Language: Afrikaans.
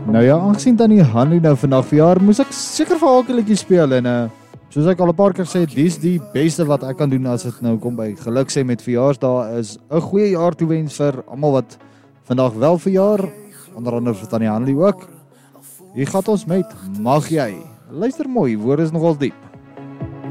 Nou ja, aangesien Tannie Hanlie nou vandag verjaar, moes ek seker vir haar 'n liedjie speel en soos ek al 'n paar keer sê, dis die beste wat ek kan doen as dit nou kom by geluk sê met verjaarsdae is 'n goeie jaar toewens vir almal wat vandag wel verjaar, onder andere vir Tannie Hanlie ook. Hier gaan ons met Mag jy. Luister mooi, woorde is nogal diep.